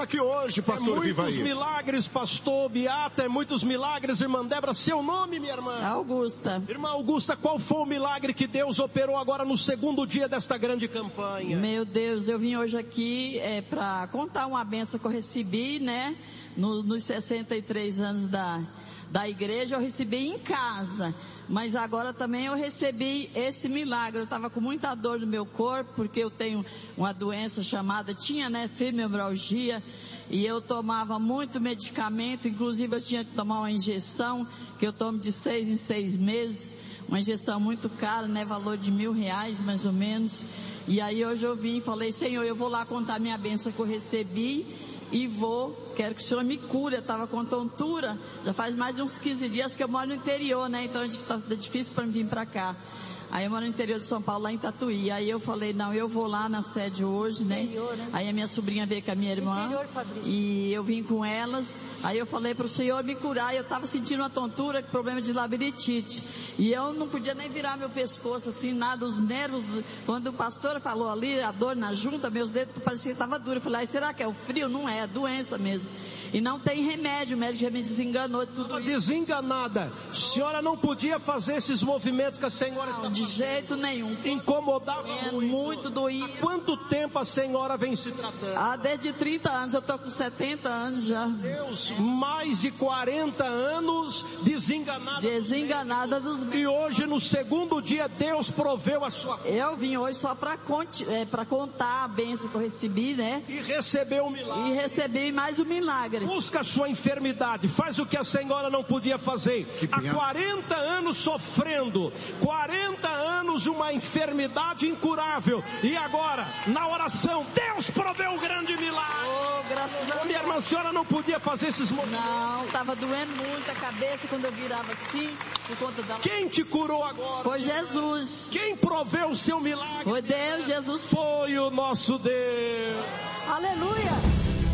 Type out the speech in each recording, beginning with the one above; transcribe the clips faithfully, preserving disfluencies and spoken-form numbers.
aqui hoje, pastor é Viva muitos aí. milagres, pastor Beata, é muitos milagres, irmã Débora. Seu nome, minha irmã? Augusta. Irmã Augusta, qual foi o milagre que Deus operou agora no segundo dia desta grande campanha? Meu Deus, eu vim hoje aqui é, para contar uma benção que eu recebi, né? No, nos sessenta e três anos da, da igreja, eu recebi em casa. Mas agora também eu recebi esse milagre. Eu estava com muita dor no meu corpo, porque eu tenho uma doença chamada, tinha, né, fibromialgia, e eu tomava muito medicamento, inclusive eu tinha que tomar uma injeção, que eu tomo de seis em seis meses, uma injeção muito cara, né, valor de mil reais mais ou menos. E aí hoje eu vim e falei, Senhor, eu vou lá contar minha bênção que eu recebi, e vou, quero que o Senhor me cure. Eu estava com tontura, já faz mais de uns quinze dias que eu moro no interior, né, então está difícil para mim vir para cá. Aí eu moro no interior de São Paulo, lá em Tatuí. Aí eu falei, não, eu vou lá na sede hoje, né? Interior, né? Aí a minha sobrinha veio com a minha irmã. Interior, Fabrício. E eu vim com elas. Aí eu falei para o Senhor me curar. E eu estava sentindo uma tontura, problema de labirintite. E eu não podia nem virar meu pescoço, assim, nada. Os nervos, quando o pastor falou ali, a dor na junta, meus dedos pareciam que estavam duros. Eu falei, será que é o frio? Não é, é doença mesmo. E não tem remédio, o médico já me desenganou de tudo isso. Desenganada. A senhora não podia fazer esses movimentos que a senhora está fazendo. De jeito nenhum. Incomodava doendo, muito. Muito doído. Há quanto tempo a senhora vem se tratando? Ah, desde trinta anos, eu estou com setenta anos já. Deus, mais de quarenta anos desenganada. Desenganada dos médicos. E hoje, no segundo dia, Deus proveu a sua cura. Eu vim hoje só para é, para contar a bênção que eu recebi, né? E recebeu o milagre. E recebi mais um milagre. Busca a sua enfermidade, faz o que a senhora não podia fazer. Há quarenta anos sofrendo, quarenta anos uma enfermidade incurável. E agora, na oração, Deus proveu o grande milagre. Oh, graças a Deus. Minha irmã, a senhora não podia fazer esses movimentos. Não, estava doendo muito a cabeça quando eu virava assim, por conta da... Quem te curou agora? Foi Jesus. Quem proveu o seu milagre? Foi Deus, Jesus. Foi o nosso Deus. Aleluia.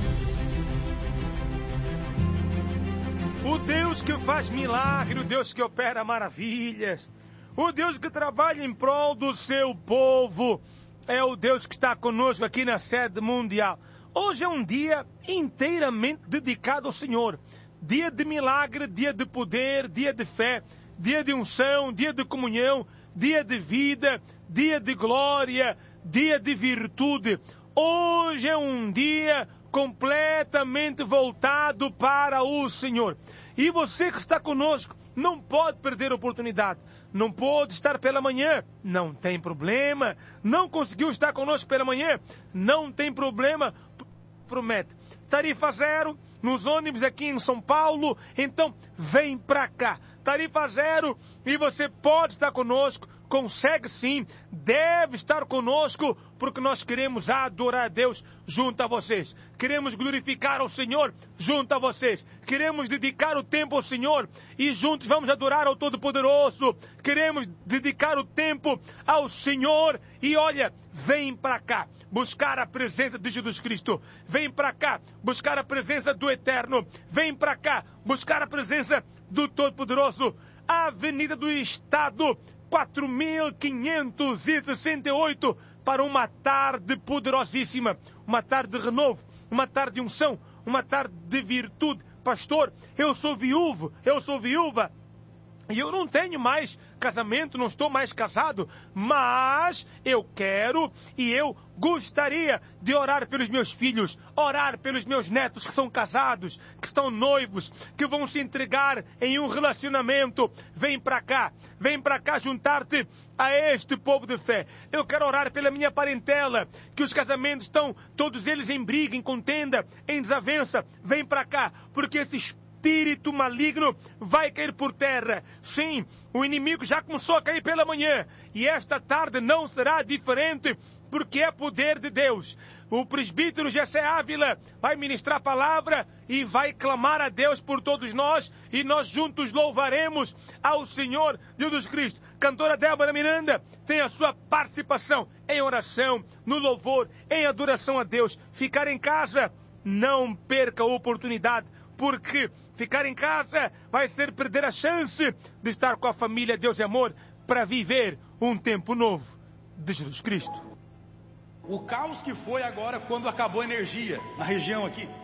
O Deus que faz milagre, o Deus que opera maravilhas, o Deus que trabalha em prol do seu povo, é o Deus que está conosco aqui na sede mundial. Hoje é um dia inteiramente dedicado ao Senhor. Dia de milagre, dia de poder, dia de fé, dia de unção, dia de comunhão, dia de vida, dia de glória, dia de virtude. Hoje é um dia completamente voltado para o Senhor. E você que está conosco não pode perder a oportunidade. Não pode estar pela manhã, não tem problema. Não conseguiu estar conosco pela manhã, não tem problema. Promete. Tarifa zero nos ônibus aqui em São Paulo. Então vem pra cá. Tarifa zero e você pode estar conosco. Consegue sim, deve estar conosco, porque nós queremos adorar a Deus junto a vocês. Queremos glorificar ao Senhor junto a vocês. Queremos dedicar o tempo ao Senhor e juntos vamos adorar ao Todo-Poderoso. Queremos dedicar o tempo ao Senhor e olha, vem para cá buscar a presença de Jesus Cristo. Vem para cá buscar a presença do Eterno. Vem para cá buscar a presença do Todo-Poderoso. Avenida do Estado, quatro mil quinhentos e sessenta e oito, para uma tarde poderosíssima, uma tarde de renovo, uma tarde de unção, uma tarde de virtude. Pastor, eu sou viúvo, eu sou viúva, e eu não tenho mais casamento, não estou mais casado, mas eu quero e eu gostaria de orar pelos meus filhos, orar pelos meus netos que são casados, que estão noivos, que vão se entregar em um relacionamento. Vem para cá, vem para cá juntar-te a este povo de fé. Eu quero orar pela minha parentela, que os casamentos estão todos eles em briga, em contenda, em desavença. Vem para cá, porque esse espírito maligno vai cair por terra. Sim, o inimigo já começou a cair pela manhã e esta tarde não será diferente, porque é poder de Deus. O presbítero Gessé Ávila vai ministrar a palavra e vai clamar a Deus por todos nós e nós juntos louvaremos ao Senhor Jesus Cristo. Cantora Débora Miranda tem a sua participação em oração, no louvor, em adoração a Deus. Ficar em casa, não perca a oportunidade, porque ficar em casa vai ser perder a chance de estar com a família Deus e Amor para viver um tempo novo de Jesus Cristo. O caos que foi agora quando acabou a energia na região aqui.